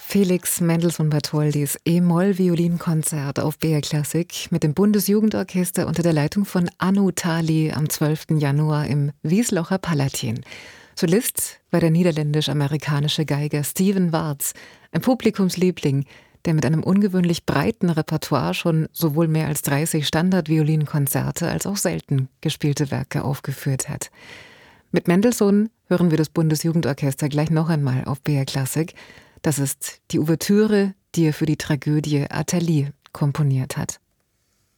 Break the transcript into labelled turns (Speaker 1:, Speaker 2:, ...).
Speaker 1: Felix Mendelssohn-Bartholdys E-Moll-Violinkonzert auf BR Klassik mit dem Bundesjugendorchester unter der Leitung von Anu Tali am 12. Januar im Wieslocher Palatin. Solist war der niederländisch-amerikanische Geiger Steven Warts, ein Publikumsliebling, der mit einem ungewöhnlich breiten Repertoire schon sowohl mehr als 30 Standard-Violinkonzerte als auch selten gespielte Werke aufgeführt hat. Mit Mendelssohn hören wir das Bundesjugendorchester gleich noch einmal auf BR Klassik. Das ist die Ouvertüre, die er für die Tragödie Athalie komponiert hat.